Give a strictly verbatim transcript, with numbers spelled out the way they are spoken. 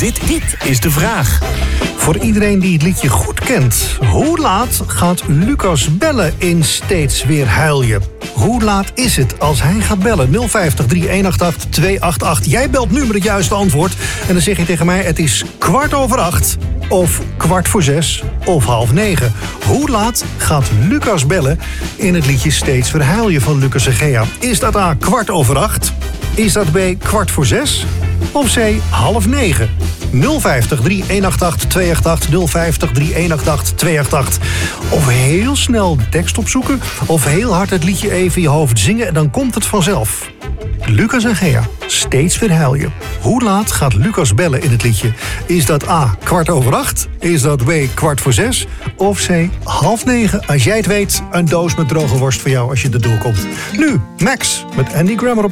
Dit, dit is de vraag. Voor iedereen die het liedje goed kent. Hoe laat gaat Lucas bellen in Steeds Weer Huil Je? Hoe laat is het als hij gaat bellen? nul vijftig, drie een acht acht, twee acht acht. Jij belt nu met het juiste antwoord. En dan zeg je tegen mij, het is kwart over acht. Of kwart voor zes. Of half negen. Hoe laat gaat Lucas bellen in het liedje Steeds Weer Huil Je van Lucas en Gea? Is dat A, kwart over acht? Is dat B, kwart voor zes? Of C, half negen? nul vijftig, drie een acht acht, twee acht acht, nul vijftig, drie een acht acht, twee acht acht. Of heel snel de tekst opzoeken, of heel hard het liedje even in je hoofd zingen en dan komt het vanzelf. Lucas en Gea, Steeds Weer Huil Je. Hoe laat gaat Lucas bellen in het liedje? Is dat A, kwart over acht? Is dat B, kwart voor zes? Of C, half negen? Als jij het weet, een doos met droge worst voor jou als je er doorkomt. Nu, Max met Andy Grammer op